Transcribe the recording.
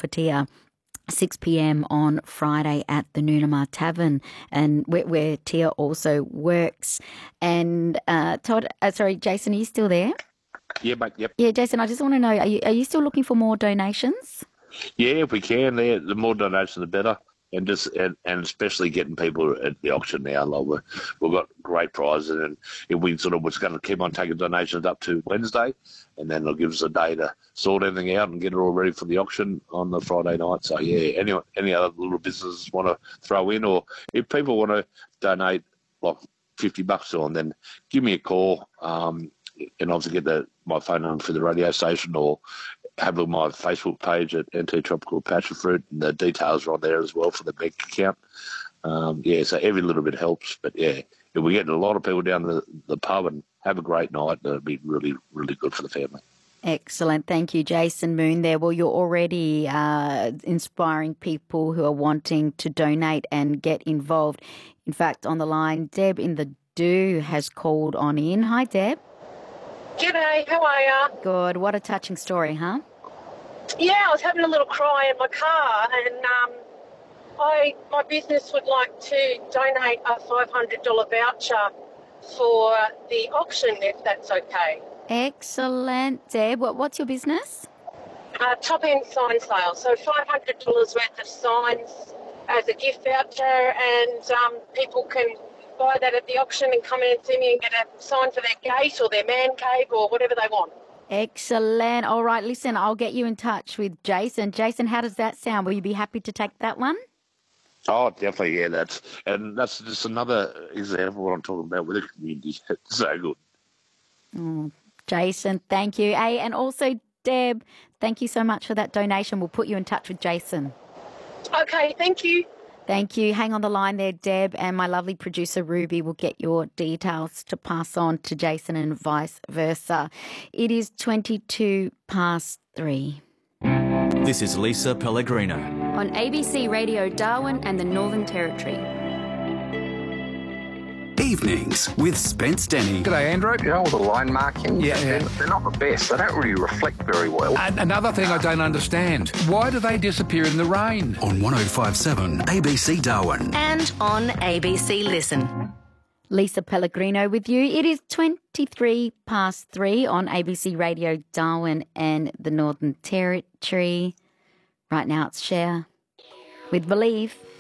for Tia. 6 p.m. on Friday at the Noonamah Tavern, and where Tia also works. And Jason, are you still there? Yeah, mate, yep. Yeah, Jason, I just want to know, are you still looking for more donations? Yeah, if we can, the more donations, the better. And especially getting people at the auction now. Like we've got great prizes, and we sort of was going to keep on taking donations up to Wednesday, and then it'll give us a day to sort everything out and get it all ready for the auction on the Friday night. So yeah, any other little businesses want to throw in, or if people want to donate like $50 to them, then give me a call, and obviously get my phone number for the radio station, or have a look at my Facebook page at NT Tropical Passion Fruit, and the details are on there as well for the bank account. So every little bit helps. But yeah, if we get a lot of people down to the pub and have a great night, that'll be really, really good for the family. Excellent. Thank you, Jason Moon there. Well, you're already inspiring people who are wanting to donate and get involved. In fact, on the line, Deb in the Do has called on in. Hi, Deb. G'day, how are ya? Good. What a touching story, huh? Yeah, I was having a little cry in my car, and my business would like to donate a $500 voucher for the auction, if that's okay. Excellent, Deb. What's your business? Top-end sign sale, so $500 worth of signs as a gift voucher, and people can buy that at the auction and come in and see me and get a sign for their gate or their man cave or whatever they want. Excellent. All right, listen, I'll get you in touch with Jason. Jason, how does that sound? Will you be happy to take that one? Oh, definitely, yeah. That's just another example of what I'm talking about with the community. It's so good. Jason, thank you. Hey, and also, Deb, thank you so much for that donation. We'll put you in touch with Jason. Okay, thank you. Thank you. Hang on the line there, Deb, and my lovely producer Ruby will get your details to pass on to Jason and vice versa. It is 3:22. This is Lisa Pellegrino on ABC Radio Darwin and the Northern Territory. Evenings with Spence Denny. G'day, Andrew. You know, all the line markings, Yeah. they're not the best. They don't really reflect very well. And another thing I don't understand, why do they disappear in the rain? On 105.7 ABC Darwin. And on ABC Listen. Lisa Pellegrino with you. It is 3:23 on ABC Radio Darwin and the Northern Territory. Right now it's Cher with Believe.